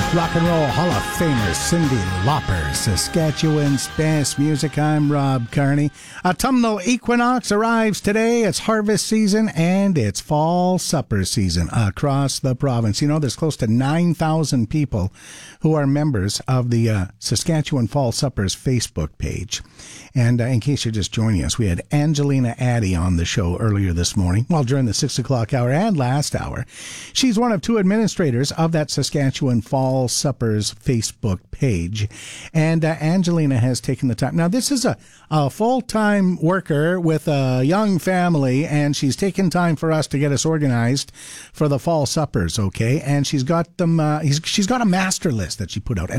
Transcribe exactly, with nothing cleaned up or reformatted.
Rock and Roll Hall of Famer Cyndi Lauper, Saskatchewan's best music. I'm Rob Carney. Autumnal equinox arrives today. It's harvest season and it's fall supper season across the province. You know, there's close to nine thousand people who are members of the uh, Saskatchewan Fall Suppers Facebook page. And uh, in case you're just joining us, we had Angelina Addy on the show earlier this morning, well, during the six o'clock hour and last hour. She's one of two administrators of that Saskatchewan Fall Suppers Facebook page. And uh, Angelina has taken the time. Now, this is a, a full-time worker with a young family, and she's taken time for us to get us organized for the Fall Suppers, okay? And she's got them. Uh, he's, she's got a master list that she put out.